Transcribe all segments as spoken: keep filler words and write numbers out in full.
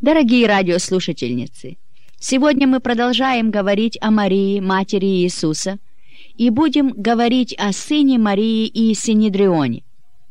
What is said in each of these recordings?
Дорогие радиослушательницы, сегодня мы продолжаем говорить о Марии, матери Иисуса, и будем говорить о сыне Марии и Синедрионе.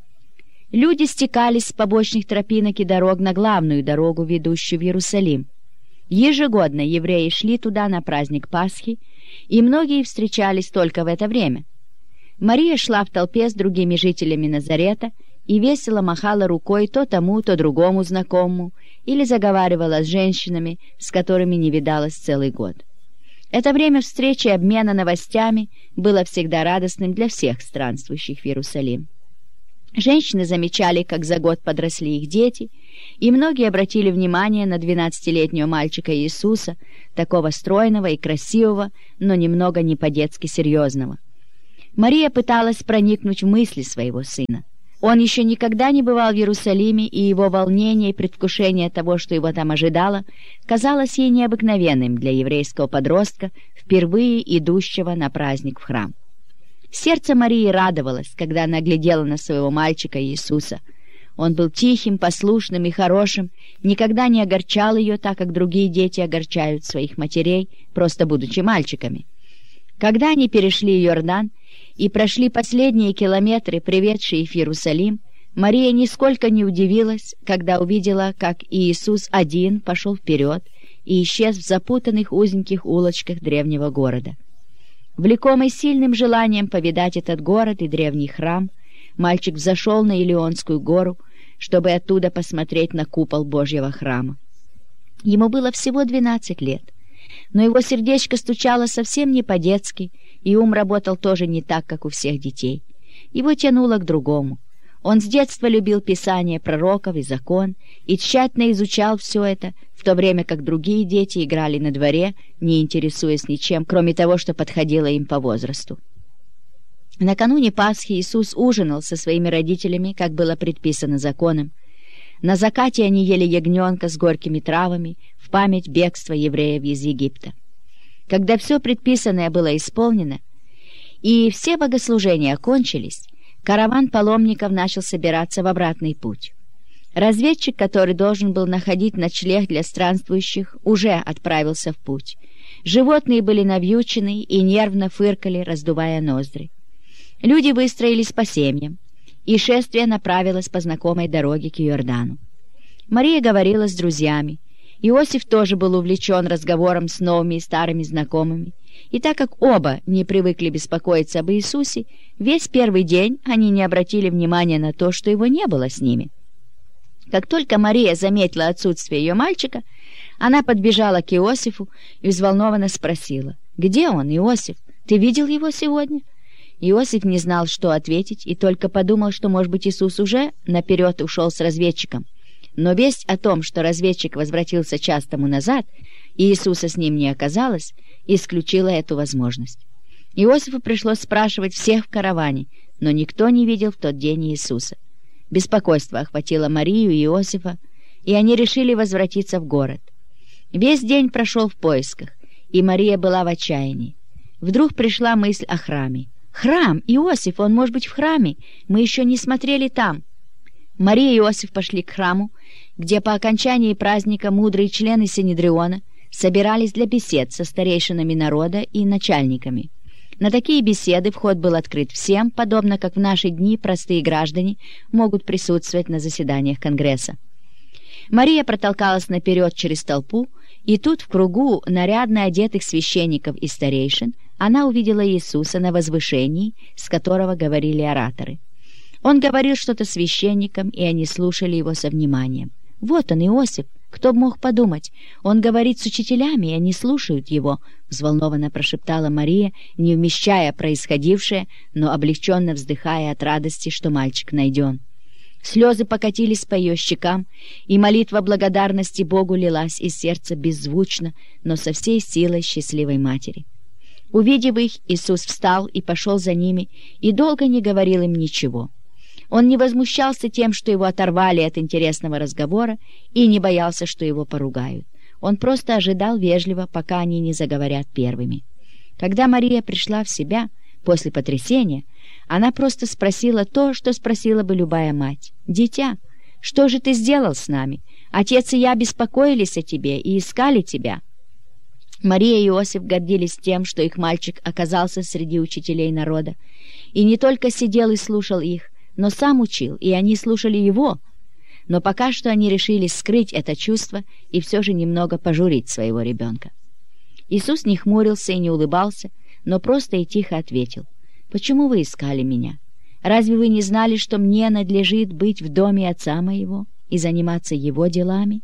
Люди стекались с побочных тропинок и дорог на главную дорогу, ведущую в Иерусалим. Ежегодно евреи шли туда на праздник Пасхи, и многие встречались только в это время. Мария шла в толпе с другими жителями Назарета и весело махала рукой то тому, то другому знакомому, или заговаривала с женщинами, с которыми не видалась целый год. Это время встречи и обмена новостями было всегда радостным для всех странствующих в Иерусалим. Женщины замечали, как за год подросли их дети, и многие обратили внимание на двенадцатилетнего мальчика Иисуса, такого стройного и красивого, но немного не по-детски серьезного. Мария пыталась проникнуть в мысли своего сына. Он еще никогда не бывал в Иерусалиме, и его волнение и предвкушение того, что его там ожидало, казалось ей необыкновенным для еврейского подростка, впервые идущего на праздник в храм. Сердце Марии радовалось, когда она глядела на своего мальчика Иисуса. Он был тихим, послушным и хорошим, никогда не огорчал ее так, как другие дети огорчают своих матерей, просто будучи мальчиками. Когда они перешли Иордан и прошли последние километры, приведшие их в Иерусалим, Мария нисколько не удивилась, когда увидела, как Иисус один пошел вперед и исчез в запутанных узеньких улочках древнего города. Влекомый сильным желанием повидать этот город и древний храм, мальчик взошел на Илионскую гору, чтобы оттуда посмотреть на купол Божьего храма. Ему было всего двенадцать лет, но его сердечко стучало совсем не по-детски, и ум работал тоже не так, как у всех детей. Его тянуло к другому. Он с детства любил Писание пророков и закон и тщательно изучал все это, в то время как другие дети играли на дворе, не интересуясь ничем, кроме того, что подходило им по возрасту. Накануне Пасхи Иисус ужинал со своими родителями, как было предписано законом. На закате они ели ягненка с горькими травами в память бегства евреев из Египта. Когда все предписанное было исполнено и все богослужения окончились, караван паломников начал собираться в обратный путь. Разведчик, который должен был находить ночлег для странствующих, уже отправился в путь. Животные были навьючены и нервно фыркали, раздувая ноздри. Люди выстроились по семьям, и шествие направилось по знакомой дороге к Иордану. Мария говорила с друзьями. Иосиф тоже был увлечен разговором с новыми и старыми знакомыми, и так как оба не привыкли беспокоиться об Иисусе, весь первый день они не обратили внимания на то, что его не было с ними. Как только Мария заметила отсутствие ее мальчика, она подбежала к Иосифу и взволнованно спросила: «Где он, Иосиф? Ты видел его сегодня?» Иосиф не знал, что ответить, и только подумал, что, может быть, Иисус уже наперед ушел с разведчиком. Но весть о том, что разведчик возвратился час тому назад, и Иисуса с ним не оказалось, исключила эту возможность. Иосифу пришлось спрашивать всех в караване, но никто не видел в тот день Иисуса. Беспокойство охватило Марию и Иосифа, и они решили возвратиться в город. Весь день прошел в поисках, и Мария была в отчаянии. Вдруг пришла мысль о храме. «Храм! Иосиф, он может быть в храме! Мы еще не смотрели там!» Мария и Иосиф пошли к храму, где по окончании праздника мудрые члены Синедриона собирались для бесед со старейшинами народа и начальниками. На такие беседы вход был открыт всем, подобно как в наши дни простые граждане могут присутствовать на заседаниях Конгресса. Мария протолкалась наперед через толпу, и тут в кругу нарядно одетых священников и старейшин она увидела Иисуса на возвышении, с которого говорили ораторы. Он говорил что-то священникам, и они слушали его со вниманием. «Вот он, Иосиф! Кто бы мог подумать? Он говорит с учителями, и они слушают его!» — взволнованно прошептала Мария, не вмещая происходившее, но облегченно вздыхая от радости, что мальчик найден. Слезы покатились по ее щекам, и молитва благодарности Богу лилась из сердца беззвучно, но со всей силой счастливой матери. Увидев их, Иисус встал и пошел за ними, и долго не говорил им ничего. Он не возмущался тем, что его оторвали от интересного разговора, и не боялся, что его поругают. Он просто ожидал вежливо, пока они не заговорят первыми. Когда Мария пришла в себя после потрясения, она просто спросила то, что спросила бы любая мать. «Дитя, Что же ты сделал с нами? Отец и я беспокоились о тебе и искали тебя». Мария и Иосиф гордились тем, что их мальчик оказался среди учителей народа, и не только сидел и слушал их, но сам учил, и они слушали его. Но пока что они решили скрыть это чувство и все же немного пожурить своего ребенка. Иисус не хмурился и не улыбался, но просто и тихо ответил: «Почему вы искали меня? Разве вы не знали, что мне надлежит быть в доме отца моего и заниматься его делами?»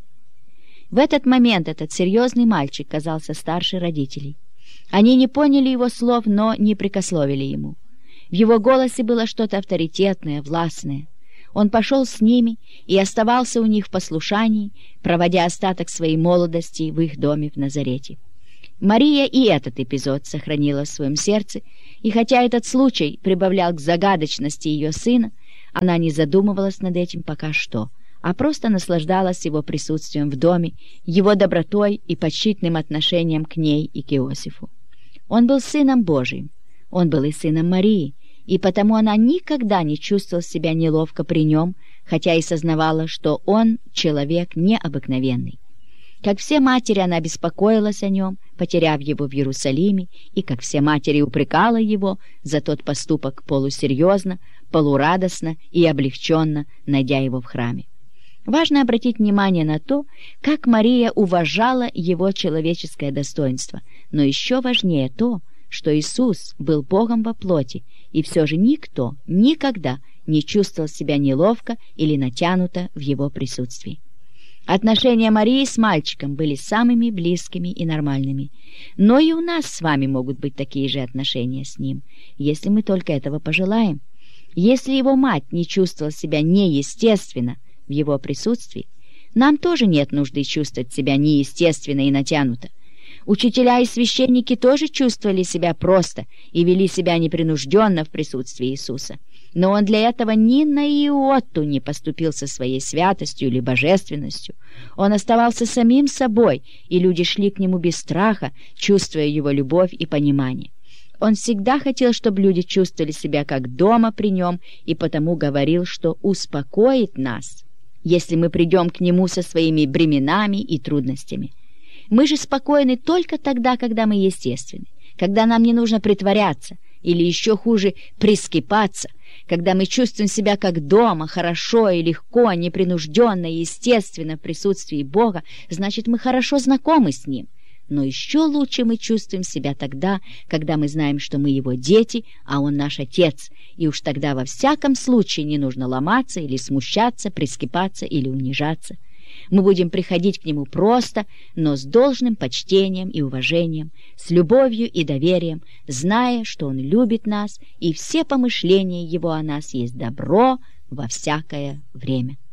В этот момент этот серьезный мальчик казался старше родителей. Они не поняли его слов, но не прекословили ему. В его голосе было что-то авторитетное, властное. Он пошел с ними и оставался у них в послушании, проводя остаток своей молодости в их доме в Назарете. Мария и этот эпизод сохранила в своем сердце, и хотя этот случай прибавлял к загадочности ее сына, она не задумывалась над этим пока что, а просто наслаждалась его присутствием в доме, его добротой и почтительным отношением к ней и к Иосифу. Он был сыном Божиим, он был и сыном Марии, и потому она никогда не чувствовала себя неловко при нем, хотя и сознавала, что он человек необыкновенный. Как все матери, она беспокоилась о нем, потеряв его в Иерусалиме, и, как все матери, упрекала его за тот поступок полусерьезно, полурадостно и облегченно, найдя его в храме. Важно обратить внимание на то, как Мария уважала его человеческое достоинство, но еще важнее то, что Иисус был Богом во плоти, и все же никто никогда не чувствовал себя неловко или натянуто в его присутствии. Отношения Марии с мальчиком были самыми близкими и нормальными, но и у нас с вами могут быть такие же отношения с ним, если мы только этого пожелаем. Если его мать не чувствовала себя неестественно в его присутствии, нам тоже нет нужды чувствовать себя неестественно и натянуто. Учителя и священники тоже чувствовали себя просто и вели себя непринужденно в присутствии Иисуса. Но он для этого ни на иоту не поступил со своей святостью или божественностью. Он оставался самим собой, и люди шли к нему без страха, чувствуя его любовь и понимание. Он всегда хотел, чтобы люди чувствовали себя как дома при нем, и потому говорил, что успокоит нас, если мы придем к нему со своими бременами и трудностями. Мы же спокойны только тогда, когда мы естественны, когда нам не нужно притворяться, или еще хуже прискипаться, когда мы чувствуем себя как дома, хорошо и легко, непринужденно и естественно в присутствии Бога, значит, мы хорошо знакомы с Ним. Но еще лучше мы чувствуем себя тогда, когда мы знаем, что мы Его дети, а Он наш Отец, и уж тогда во всяком случае не нужно ломаться или смущаться, прискипаться или унижаться. Мы будем приходить к Нему просто, но с должным почтением и уважением, с любовью и доверием, зная, что Он любит нас, и все помышления Его о нас есть добро во всякое время.